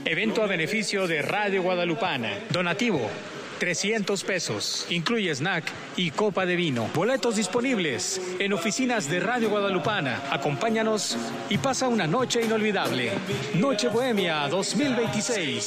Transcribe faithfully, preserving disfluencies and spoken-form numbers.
Evento a beneficio de Radio Guadalupana. Donativo, trescientos pesos. Incluye snack y copa de vino. Boletos disponibles en oficinas de Radio Guadalupana. Acompáñanos y pasa una noche inolvidable. Noche Bohemia dos mil veintiséis.